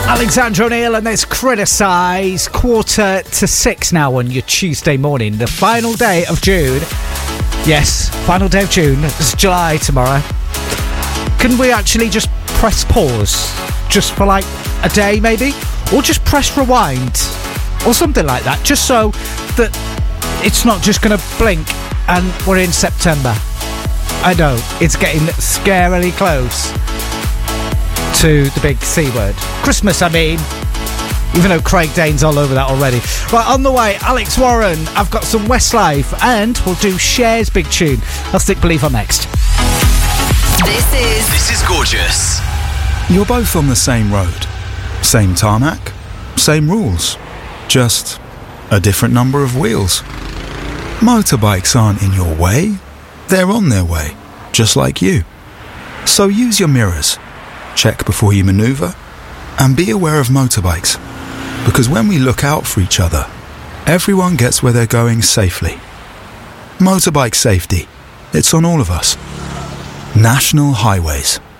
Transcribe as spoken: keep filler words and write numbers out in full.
Alexandra O'Neill and this Criticise. Quarter to six now on your Tuesday morning, the final day of June. Yes, final day of June. It's July tomorrow. Can we actually just press pause? Just for like a day maybe? Or just press rewind? Or something like that, just so that it's not just going to blink and we're in September. I know, it's getting scarily close to the big C word. Christmas, I mean. Even though Craig Dane's all over that already. Right, on the way, Alex Warren. I've got some Westlife and we'll do Cher's big tune. I'll stick Believe on next. This is... This is gorgeous. You're both on the same road. Same tarmac. Same rules. Just a different number of wheels. Motorbikes aren't in your way. They're on their way, just like you. So use your mirrors. Check before you manoeuvre. And be aware of motorbikes. Because when we look out for each other, everyone gets where they're going safely. Motorbike safety. It's on all of us. National Highways.